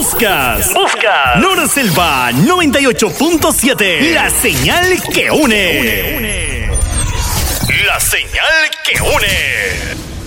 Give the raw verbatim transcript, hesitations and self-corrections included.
Buscas. Buscas. Norselva noventa y ocho punto siete. La señal que une. La señal que une.